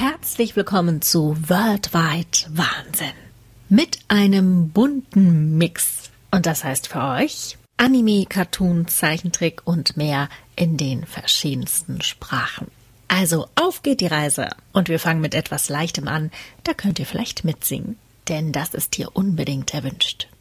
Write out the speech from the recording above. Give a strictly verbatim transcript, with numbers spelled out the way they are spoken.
herzlich willkommen zu Worldwide Wahnsinn. Mit einem bunten Mix. Und das heißt für euch Anime, Cartoon, Zeichentrick und mehr in den verschiedensten Sprachen. Also auf geht die Reise. Und wir fangen mit etwas Leichtem an. Da könnt ihr vielleicht mitsingen. Denn das ist hier unbedingt erwünscht.